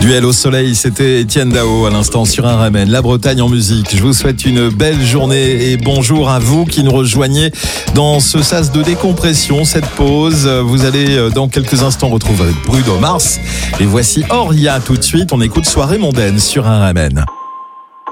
Duel au soleil, c'était Etienne Dao à l'instant sur un Ramen. La Bretagne en musique. Je vous souhaite une belle journée et bonjour à vous qui nous rejoignez dans ce sas de décompression, cette pause. Vous allez dans quelques instants retrouver Bruno Mars. Et voici Oria tout de suite. On écoute Soirée mondaine sur un Ramen.